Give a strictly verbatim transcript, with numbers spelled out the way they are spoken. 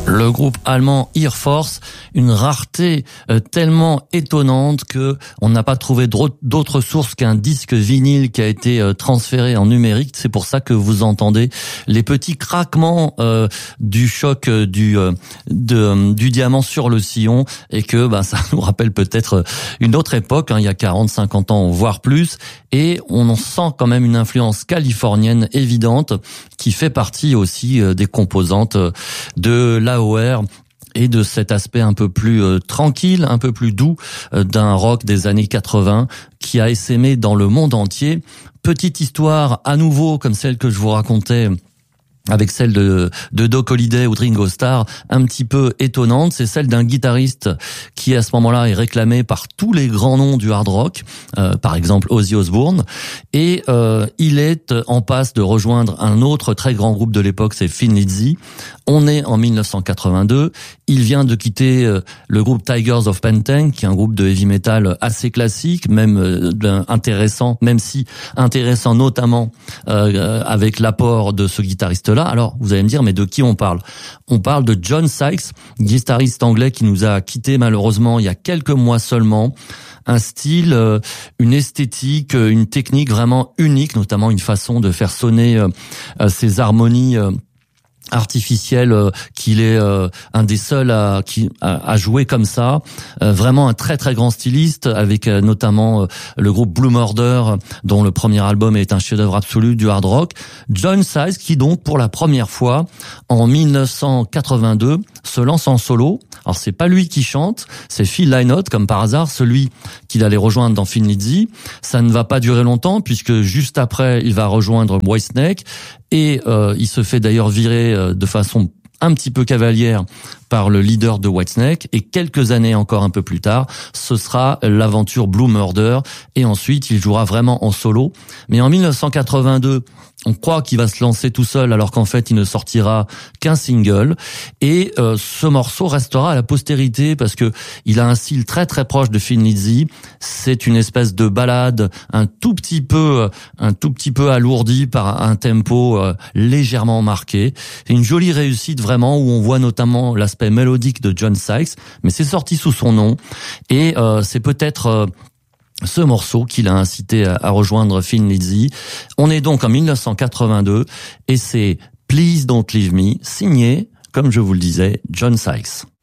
Le groupe allemand Air Force, une rareté euh, tellement étonnante que on n'a pas trouvé d'autres sources qu'un disque vinyle qui a été euh, transféré en numérique. C'est pour ça que vous entendez les petits craquements euh, du choc euh, du euh, de, euh, du diamant sur le sillon, et que bah, ça nous rappelle peut-être une autre époque, hein, il y a quarante, cinquante ans, voire plus. Et on en sent quand même une influence californienne évidente qui fait partie aussi euh, des composantes euh, de l'A O R et de cet aspect un peu plus euh, tranquille, un peu plus doux euh, d'un rock des années quatre-vingts qui a essaimé dans le monde entier. Petite histoire à nouveau comme celle que je vous racontais avec celle de, de Doc Holliday ou de Ringo Starr, un petit peu étonnante, c'est celle d'un guitariste qui à ce moment-là est réclamé par tous les grands noms du hard rock, euh, par exemple Ozzy Osbourne, et euh, il est en passe de rejoindre un autre très grand groupe de l'époque, c'est Thin Lizzy. On est en mille neuf cent quatre-vingt-deux, il vient de quitter euh, le groupe Tigers of Pantang, qui est un groupe de heavy metal assez classique, même euh, intéressant, même si intéressant notamment euh, avec l'apport de ce guitariste-là. Alors, vous allez me dire, mais de qui on parle? On parle de John Sykes, guitariste anglais qui nous a quittés malheureusement il y a quelques mois seulement. Un style, euh, une esthétique, une technique vraiment unique, notamment une façon de faire sonner euh, ses harmonies euh, artificiel, euh, qu'il est euh, un des seuls à, qui, à, à jouer comme ça. Euh, vraiment un très très grand styliste, avec euh, notamment euh, le groupe Blue Murder, dont le premier album est un chef-d'œuvre absolu du hard rock. John Sykes, qui donc pour la première fois en mille neuf cent quatre-vingt-deux se lance en solo. Alors c'est pas lui qui chante, c'est Phil Lynott, comme par hasard, celui qu'il allait rejoindre dans Thin Lizzy. Ça ne va pas durer longtemps, puisque juste après il va rejoindre Whitesnake, et euh, il se fait d'ailleurs virer euh, de façon un petit peu cavalière par le leader de Whitesnake, et quelques années encore un peu plus tard, ce sera l'aventure Blue Murder, et ensuite il jouera vraiment en solo. Mais en mille neuf cent quatre-vingt-deux, on croit qu'il va se lancer tout seul, alors qu'en fait il ne sortira qu'un single, et euh, ce morceau restera à la postérité parce que il a un style très très proche de Thin Lizzy. C'est une espèce de ballade un tout petit peu un tout petit peu alourdi par un tempo euh, légèrement marqué. C'est une jolie réussite vraiment, où on voit notamment l'aspect mélodique de John Sykes, mais c'est sorti sous son nom, et euh, c'est peut-être euh, ce morceau qui l'a incité à, à rejoindre Thin Lizzy. On est donc en mille neuf cent quatre-vingt-deux, et c'est Please Don't Leave Me, signé, comme je vous le disais, John Sykes.